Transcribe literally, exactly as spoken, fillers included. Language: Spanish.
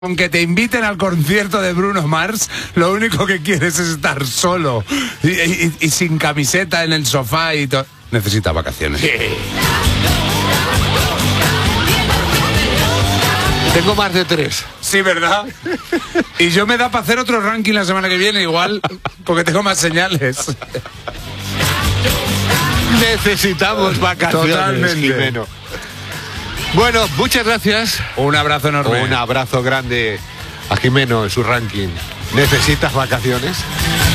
Aunque te inviten al concierto de Bruno Mars, lo único que quieres es estar solo y, y, y sin camiseta en el sofá y todo. Necesitas vacaciones. Sí. Tengo más de tres. Sí, ¿verdad? Y yo me da para hacer otro ranking la semana que viene, igual, porque tengo más señales. Necesitamos vacaciones, Totalmente. Jimeno. Bueno, muchas gracias. Un abrazo enorme. Un abrazo grande a Jimeno en su ranking. ¿Necesitas vacaciones?